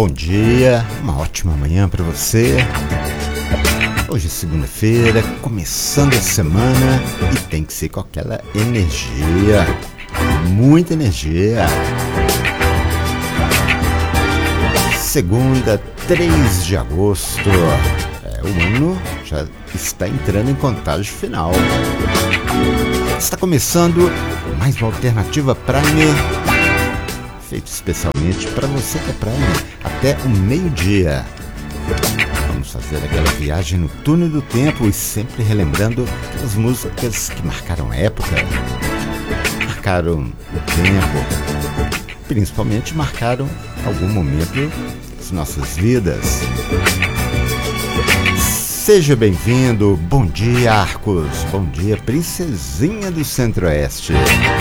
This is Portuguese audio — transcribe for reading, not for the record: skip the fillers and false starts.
bom dia, uma ótima manhã para você. Hoje é segunda-feira, começando a semana e tem que ser com aquela energia, muita energia. Segunda, 3 de agosto, o ano já está entrando em contagem final. Está começando mais uma Alternativa Prime, feito especialmente para você que é Prime, até o meio-dia. Vamos fazer aquela viagem no túnel do tempo e sempre relembrando as músicas que marcaram a época, marcaram o tempo, principalmente marcaram algum momento das nossas vidas. Seja bem-vindo, bom dia Arcos, bom dia Princesinha do Centro-Oeste.